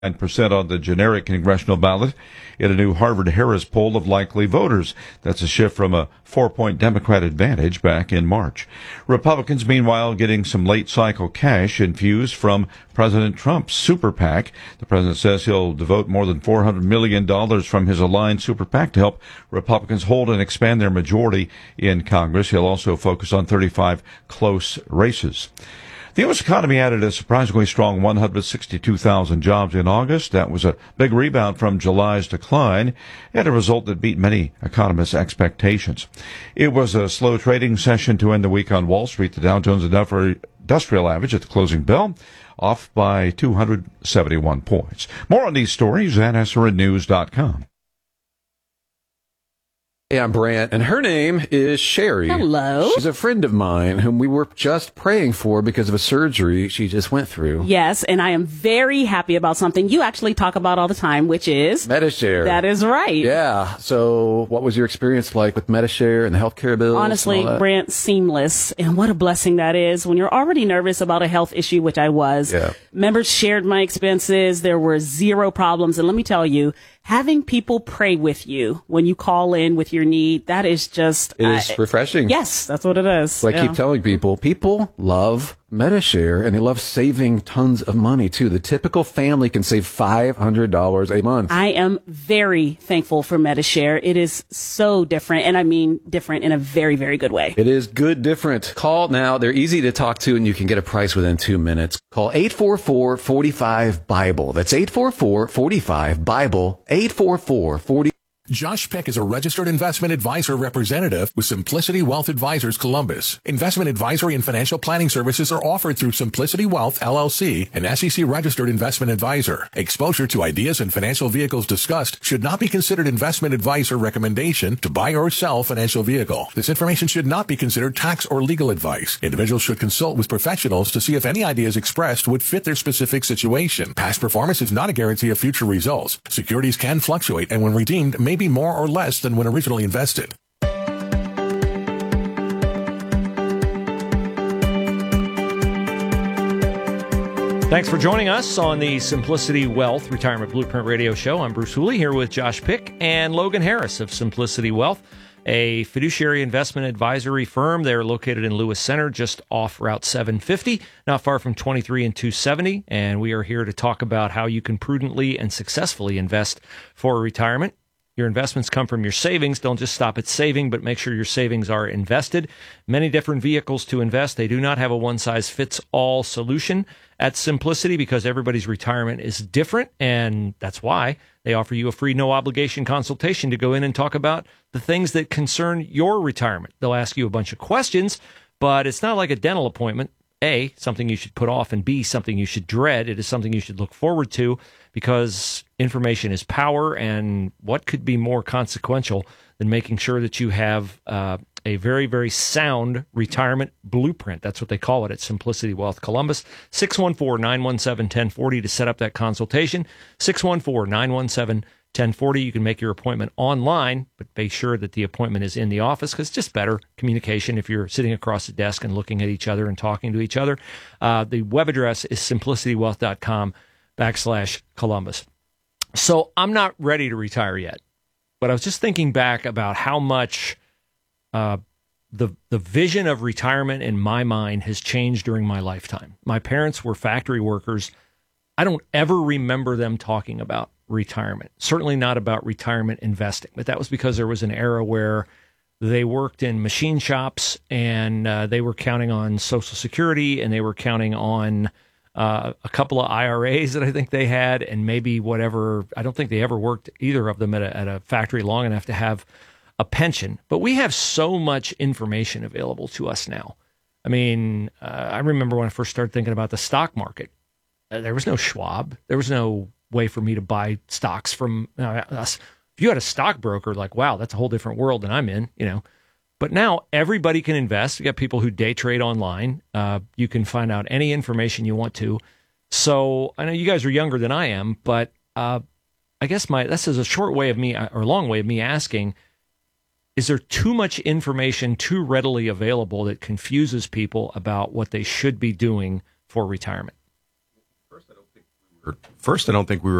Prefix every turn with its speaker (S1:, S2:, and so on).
S1: 9% on the generic congressional ballot in a new Harvard-Harris poll of likely voters. That's a shift from a 4-point Democrat advantage back in March. Republicans, meanwhile, getting some late-cycle cash infused from President Trump's super PAC. The president says he'll devote more than $400 million from his aligned super PAC to help Republicans hold and expand their majority in Congress. He'll also focus on 35 close races. The U.S. economy added a surprisingly strong 162,000 jobs in August. That was a big rebound from July's decline and a result that beat many economists' expectations. It was a slow trading session to end the week on Wall Street. The Dow Jones Industrial Average at the closing bell off by 271 points. More on these stories at SRNnews.com.
S2: Hey, I'm Brant, and her name is Sherry.
S3: Hello.
S2: She's a friend of mine whom we were just praying for because of a surgery she just went through.
S3: Yes, and I am very happy about something you actually talk about all the time, which is
S2: Medi-Share.
S3: That is right.
S2: Yeah. So what was your experience like with Medi-Share and the healthcare bills?
S3: Honestly, Brant, seamless. And what a blessing that is when you're already nervous about a health issue, which I was.
S2: Yeah.
S3: Members shared my expenses. There were zero problems. And let me tell you, having people pray with you when you call in with your need, that is just...
S2: It is refreshing.
S3: Yes, that's what it is.
S2: So I keep telling people love Medi-Share, and they love saving tons of money, too. The typical family can save $500 a month.
S3: I am very thankful for Medi-Share. It is so different, and I mean different in a very, very good way.
S2: It is good different. Call now. They're easy to talk to, and you can get a price within 2 minutes. Call 844-45-BIBLE. That's 844-45-BIBLE. 844-40.
S4: Josh Peck is a registered investment advisor representative with Simplicity Wealth Advisors Columbus. Investment advisory and financial planning services are offered through Simplicity Wealth, LLC, an SEC registered investment advisor. Exposure to ideas and financial vehicles discussed should not be considered investment advice or recommendation to buy or sell financial vehicle. This information should not be considered tax or legal advice. Individuals should consult with professionals to see if any ideas expressed would fit their specific situation. Past performance is not a guarantee of future results. Securities can fluctuate and when redeemed may be more or less than when originally invested.
S5: Thanks for joining us on the Simplicity Wealth Retirement Blueprint Radio Show. I'm Bruce Hooley here with Josh Pick and Logan Harris of Simplicity Wealth, a fiduciary investment advisory firm. They're located in Lewis Center, just off Route 750, not far from 23 and 270. And we are here to talk about how you can prudently and successfully invest for retirement. Your investments come from your savings. Don't just stop at saving, but make sure your savings are invested. Many different vehicles to invest. They do not have a one-size-fits-all solution at Simplicity because everybody's retirement is different, and that's why they offer you a free, no-obligation consultation to go in and talk about the things that concern your retirement. They'll ask you a bunch of questions, but it's not like a dental appointment. A, something you should put off, and B, something you should dread. It is something you should look forward to because information is power, and what could be more consequential than making sure that you have a very, very sound retirement blueprint. That's what they call it at Simplicity Wealth Columbus. 614-917-1040 to set up that consultation. 614-917-1040. You can make your appointment online, but make sure that the appointment is in the office because it's just better communication if you're sitting across the desk and looking at each other and talking to each other. The web address is simplicitywealth.com/Columbus. So I'm not ready to retire yet, but I was just thinking back about how much the vision of retirement in my mind has changed during my lifetime. My parents were factory workers. I don't ever remember them talking about retirement, certainly not about retirement investing, but that was because there was an era where they worked in machine shops and they were counting on Social Security and they were counting on a couple of IRAs that I think they had and maybe whatever. I don't think they ever worked, either of them, at a factory long enough to have a pension. But we have so much information available to us now. I mean, I remember when I first started thinking about the stock market, there was no Schwab. There was no way for me to buy stocks from us. If you had a stockbroker, like, wow, that's a whole different world than I'm in, you know. But now everybody can invest. You got people who day trade online. You can find out any information you want to. So I know you guys are younger than I am, but I guess this is a short way of me, or a long way of me asking, is there too much information too readily available that confuses people about what they should be doing for retirement?
S1: First, I don't think we
S6: First, I don't think we were